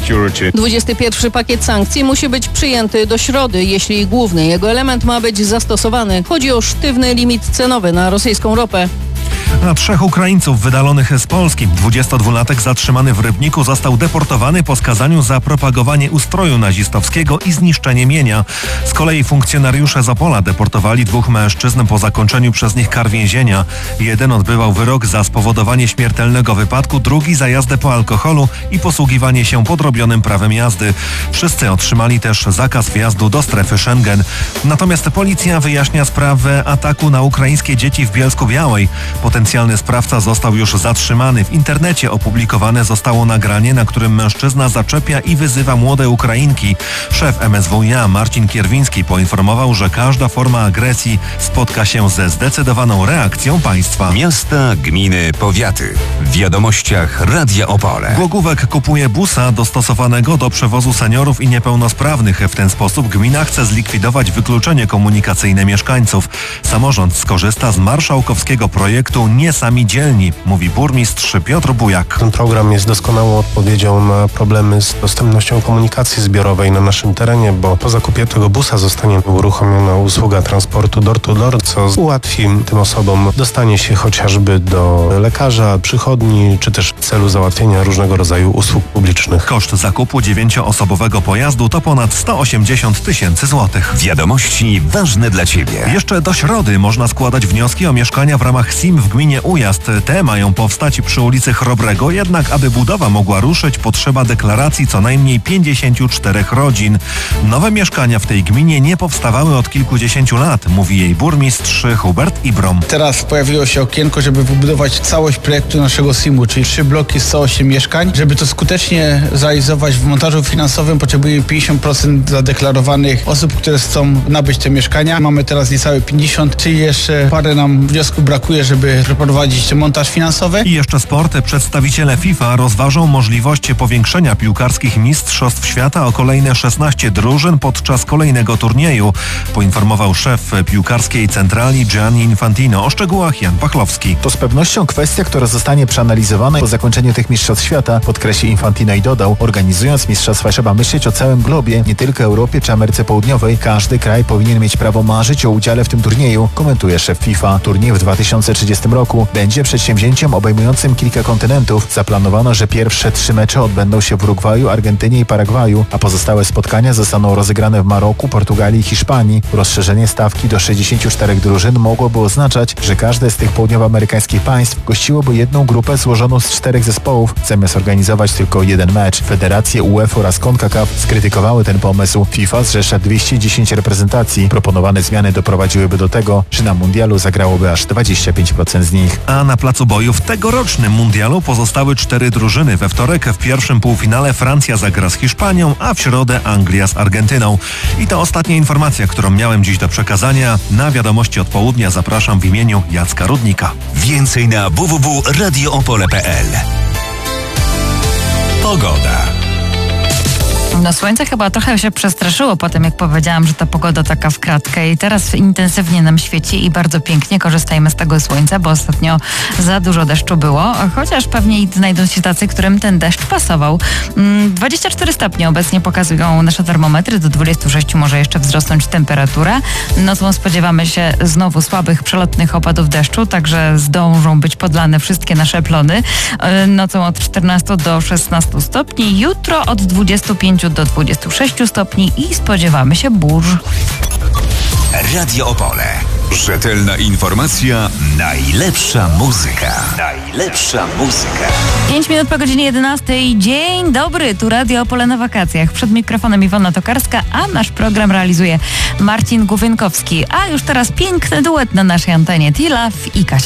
21 pakiet sankcji musi być przyjęty do środy, jeśli główny jego element ma być zastosowany. Chodzi o sztywny limit cenowy na rosyjską ropę. A 3 Ukraińców wydalonych z Polski. 22-latek zatrzymany w Rybniku został deportowany po skazaniu za propagowanie ustroju nazistowskiego i zniszczenie mienia. Z kolei funkcjonariusze z Opola deportowali 2 mężczyzn po zakończeniu przez nich kar więzienia. Jeden odbywał wyrok za spowodowanie śmiertelnego wypadku, drugi za jazdę po alkoholu i posługiwanie się podrobionym prawem jazdy. Wszyscy otrzymali też zakaz wjazdu do strefy Schengen. Natomiast policja wyjaśnia sprawę ataku na ukraińskie dzieci w Bielsku-Białej. Potencjalny sprawca został już zatrzymany. W internecie opublikowane zostało nagranie, na którym mężczyzna zaczepia i wyzywa młode Ukrainki. Szef MSWiA Marcin Kierwiński poinformował, że każda forma agresji spotka się ze zdecydowaną reakcją państwa. Miasta, gminy, powiaty. W wiadomościach Radia Opole. Głogówek kupuje busa dostosowanego do przewozu seniorów i niepełnosprawnych. W ten sposób gmina chce zlikwidować wykluczenie komunikacyjne mieszkańców. Samorząd skorzysta z marszałkowskiego projektu Nie Sami Dzielni, mówi burmistrz Piotr Bujak. Ten program jest doskonałą odpowiedzią na problemy z dostępnością komunikacji zbiorowej na naszym terenie, bo po zakupie tego busa zostanie uruchomiona usługa transportu door-to-door, co ułatwi tym osobom dostanie się chociażby do lekarza, przychodni, czy też w celu załatwienia różnego rodzaju usług publicznych. Koszt zakupu 9-osobowego pojazdu to ponad 180 000 złotych. Wiadomości ważne dla Ciebie. Jeszcze do środy można składać wnioski o mieszkania w ramach SIM w gminie Ujazd. Te mają powstać przy ulicy Chrobrego, jednak aby budowa mogła ruszyć, potrzeba deklaracji co najmniej 54 rodzin. Nowe mieszkania w tej gminie nie powstawały od kilkudziesięciu lat, mówi jej burmistrz Hubert Ibrom. Teraz pojawiło się okienko, żeby wybudować całość projektu naszego SIM-u, czyli 3 bloki, 108 mieszkań. Żeby to skutecznie zrealizować w montażu finansowym, potrzebujemy 50% zadeklarowanych osób, które chcą nabyć te mieszkania. Mamy teraz niecałe 50, czyli jeszcze parę nam wniosków brakuje, żeby przeprowadzić montaż finansowy. I jeszcze sport. Przedstawiciele FIFA rozważą możliwość powiększenia piłkarskich mistrzostw świata o kolejne 16 drużyn podczas kolejnego turnieju, poinformował szef piłkarskiej centrali Gianni Infantino. O szczegółach Jan Pachlowski. To z pewnością kwestia, która zostanie przeanalizowana po zakończeniu tych mistrzostw świata, podkreślił Infantino i dodał: organizując mistrzostwa trzeba myśleć o całym globie, nie tylko Europie czy Ameryce Południowej. Każdy kraj powinien mieć prawo marzyć o udziale w tym turnieju, komentuje szef FIFA. Turniej w 2030 roku będzie przedsięwzięciem obejmującym kilka kontynentów. Zaplanowano, że pierwsze 3 mecze odbędą się w Urugwaju, Argentynie i Paragwaju, a pozostałe spotkania zostaną rozegrane w Maroku, Portugalii i Hiszpanii. Rozszerzenie stawki do 64 drużyn mogłoby oznaczać, że każde z tych południowoamerykańskich państw gościłoby jedną grupę złożoną z 4 zespołów, zamiast organizować tylko jeden mecz. Federacje UEFA oraz CONCACAF skrytykowały ten pomysł. FIFA zrzesza 210 reprezentacji. Proponowane zmiany doprowadziłyby do tego, że na mundialu zagrałoby aż 25% z nich. A na placu boju w tegorocznym mundialu pozostały 4 drużyny. We wtorek w pierwszym półfinale Francja zagra z Hiszpanią, a w środę Anglia z Argentyną. I to ostatnia informacja, którą miałem dziś do przekazania. Na wiadomości od południa zapraszam w imieniu Jacka Rudnika. Więcej na www.radioopole.pl. Pogoda. No słońce chyba trochę się przestraszyło po tym, jak powiedziałam, że ta pogoda taka w kratkę i teraz intensywnie nam świeci i bardzo pięknie korzystajmy z tego słońca, bo ostatnio za dużo deszczu było, chociaż pewnie i znajdą się tacy, którym ten deszcz pasował. 24 stopnie obecnie pokazują nasze termometry, do 26 może jeszcze wzrosnąć temperatura. Nocą spodziewamy się znowu słabych, przelotnych opadów deszczu, także zdążą być podlane wszystkie nasze plony. Nocą od 14 do 16 stopni, jutro od 25 do 26 stopni i spodziewamy się burz. Radio Opole. Rzetelna informacja, najlepsza muzyka. Najlepsza muzyka. 5 minut po godzinie 11. Dzień dobry, tu Radio Opole na wakacjach. Przed mikrofonem Iwona Tokarska, a nasz program realizuje Marcin Głowienkowski. A już teraz piękny duet na naszej antenie. T-Love i Kasia